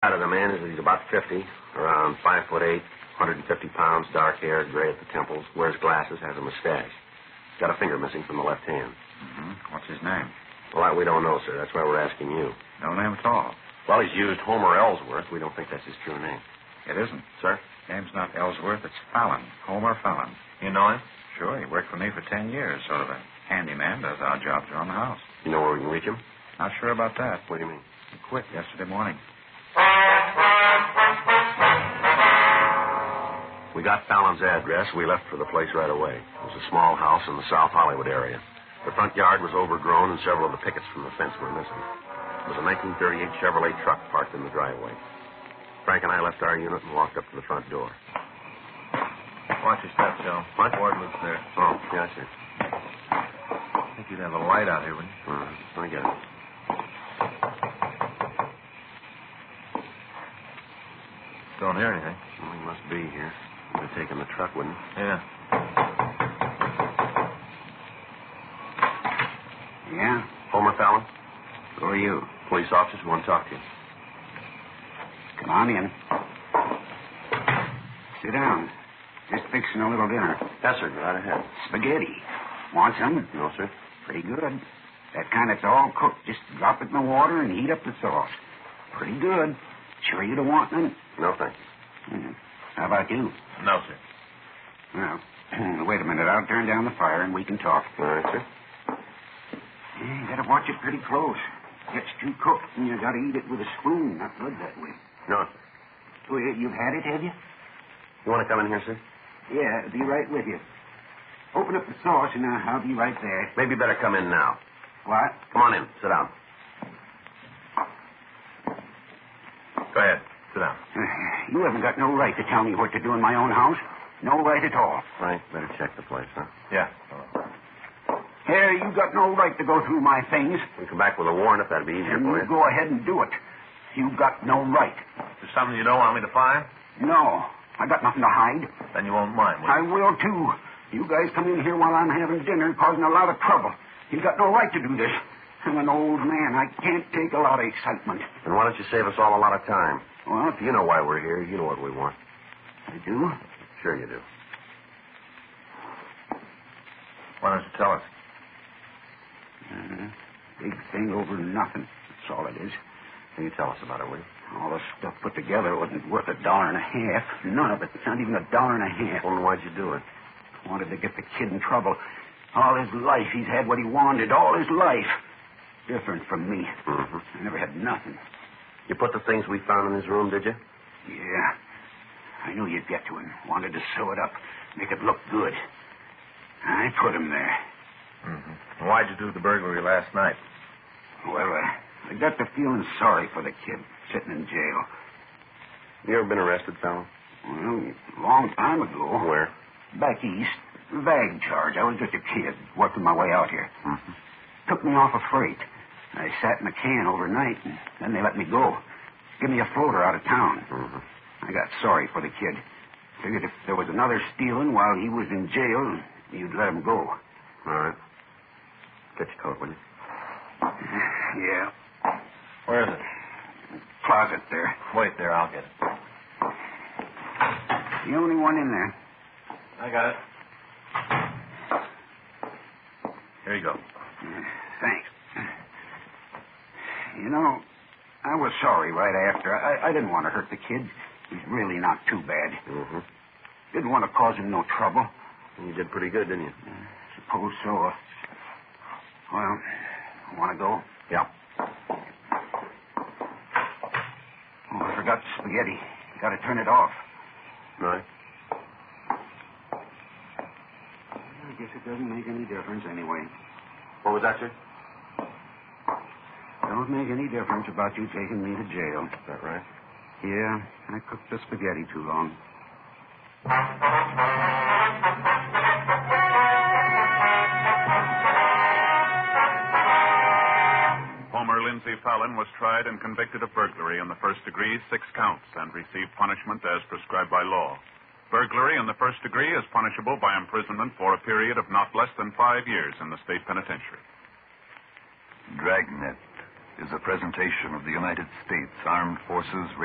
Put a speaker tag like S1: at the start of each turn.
S1: Out of the man is he's about 50, around 5'8", 150 pounds, dark hair, gray at the temples, wears glasses, has a mustache. Got a finger missing from the left hand.
S2: Mm-hmm. What's his name?
S1: Well, that we don't know, sir. That's why we're asking you.
S2: No name at all.
S1: Well, he's used Homer Ellsworth. We don't think that's his true name.
S2: It isn't.
S1: Sir?
S2: Name's not Ellsworth. It's Fallon. Homer Fallon.
S3: You know him?
S2: Sure. He worked for me for 10 years. Sort of a handyman. Does odd jobs around the house.
S1: You know where we can reach him?
S2: Not sure about that.
S1: What do you mean?
S2: He quit yesterday morning.
S1: We got Fallon's address. We left for the place right away. It was a small house in the South Hollywood area. The front yard was overgrown, and several of the pickets from the fence were missing. It was a 1938 Chevrolet truck parked in the driveway. Frank and I left our unit and walked up to the front door.
S3: Watch your step, Joe.
S1: What?
S3: Ward lives there.
S1: Oh, yeah, I see.
S3: I think you'd have a light out here, wouldn't you?
S1: I get it.
S3: Don't hear anything.
S1: Well, he must be here. He'd have taken the truck, wouldn't he?
S3: Yeah.
S4: Yeah?
S1: Homer Fallon?
S4: Who are you?
S1: Police officers who want to talk to you.
S4: Come on in. Sit down. Just fixing a little dinner.
S1: Yes, sir. Go right ahead.
S4: Spaghetti. Want some?
S1: No, sir.
S4: Pretty good. That kind that's all cooked. Just drop it in the water and heat up the sauce. Pretty good. Sure you don't want none?
S1: No, thanks.
S4: How about you?
S3: No, sir.
S4: Well, wait a minute. I'll turn down the fire and we can talk.
S1: All right, sir.
S4: You gotta watch it pretty close. Gets too cooked and you gotta eat it with a spoon, not good that way.
S1: No, sir.
S4: Oh, you've had it, have you?
S1: You want to come in here, sir?
S4: Yeah, be right with you. Open up the sauce and I'll be right there.
S1: Maybe you better come in now.
S4: What?
S1: Come on in. Sit down.
S3: Go ahead. Sit down.
S4: You haven't got no right to tell me what to do in my own house. No right at all.
S1: Frank, better check the place, huh?
S3: Yeah.
S4: Here, you got no right to go through my things.
S1: We come back with a warrant if that'd be easier
S4: And
S1: for
S4: you
S1: you.
S4: go ahead and do it. You got no right.
S3: There's something you don't want me to find?
S4: No. I got nothing to hide.
S3: Then you won't mind, will
S4: I
S3: you?
S4: will, too. You guys come in here while I'm having dinner, causing a lot of trouble. You got no right to do this. I'm an old man. I can't take a lot of excitement.
S1: Then why don't you save us all a lot of time?
S4: What?
S1: You know why we're here. You know what we want.
S4: I do?
S1: Sure you do.
S3: Why don't you tell us?
S4: Big thing over nothing. That's all it is.
S1: Can you tell us about it, will you?
S4: All the stuff put together wasn't worth $1.50. None of it. It's not even $1.50.
S1: Well, then why'd you do it?
S4: Wanted to get the kid in trouble. All his life, he's had what he wanted. All his life. Different from me.
S1: Mm-hmm.
S4: I never had nothing.
S1: You put the things we found in his room, did you?
S4: Yeah. I knew you'd get to him. Wanted to sew it up. Make it look good. I put him there.
S3: Mm-hmm. Why'd you do the burglary last night?
S4: Well, I got to feeling sorry for the kid sitting in jail.
S1: You ever been arrested, fella?
S4: Well, a long time ago.
S1: Where?
S4: Back east. Vag charge. I was just a kid, working my way out here.
S1: Mm-hmm.
S4: Took me off a freight. I sat in a can overnight, and then they let me go. Give me a floater out of town.
S1: Mm-hmm.
S4: I got sorry for the kid. Figured if there was another stealing while he was in jail, you'd let him go.
S1: All right. Get your coat, will you?
S4: Yeah.
S3: Where is it?
S4: Closet there.
S3: Wait there, I'll get it.
S4: The only one in there.
S3: I got it. Here you go.
S4: Thanks. You know, I was sorry right after. I didn't want to hurt the kid. He's really not too bad.
S1: Mm-hmm.
S4: Didn't want to cause him no trouble.
S1: You did pretty good, didn't you?
S4: Suppose so. Well, want to go?
S1: Yeah.
S4: Oh, I forgot the spaghetti. You got to turn it off.
S1: Right.
S4: I guess it doesn't make any difference anyway.
S1: What was that, sir?
S4: Don't make any difference about you taking me to jail.
S1: Is that right?
S4: Yeah, I cooked the spaghetti too long.
S5: Homer Lindsay Fallon was tried and convicted of burglary in the first degree, 6 counts, and received punishment as prescribed by law. Burglary in the first degree is punishable by imprisonment for a period of not less than 5 years in the state penitentiary.
S6: Dragnet is a presentation of the United States Armed Forces